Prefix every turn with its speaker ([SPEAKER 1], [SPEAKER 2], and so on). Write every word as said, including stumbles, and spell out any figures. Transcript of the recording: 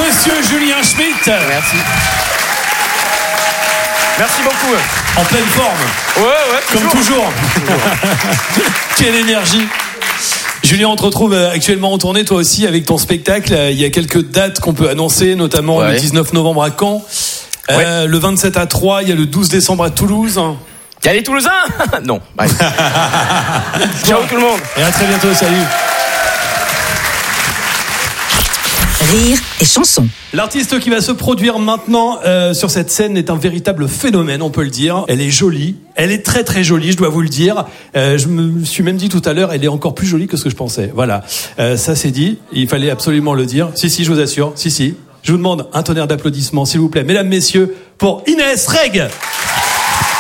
[SPEAKER 1] Monsieur Julien Schmitt.
[SPEAKER 2] Merci. Merci beaucoup.
[SPEAKER 1] En pleine forme.
[SPEAKER 2] Ouais, ouais.
[SPEAKER 1] Comme toujours. Quelle énergie. Julien, on te retrouve actuellement en tournée, toi aussi, avec ton spectacle. Il y a quelques dates qu'on peut annoncer, notamment ouais. le dix-neuf novembre à Caen, ouais. euh, le vingt-sept à Troyes, il y a le douze décembre à Toulouse.
[SPEAKER 2] Il y a les Toulousains ? Non. Ciao tout le monde.
[SPEAKER 1] Et à très bientôt, salut.
[SPEAKER 3] Rire et chanson.
[SPEAKER 1] L'artiste qui va se produire maintenant euh, sur cette scène est un véritable phénomène, on peut le dire. Elle est jolie, elle est très très jolie, je dois vous le dire. Euh, je me suis même dit tout à l'heure, elle est encore plus jolie que ce que je pensais. Voilà, euh, ça c'est dit, il fallait absolument le dire. Si, si, je vous assure, si, si. Je vous demande un tonnerre d'applaudissements, s'il vous plaît, mesdames, messieurs, pour Inès Reg.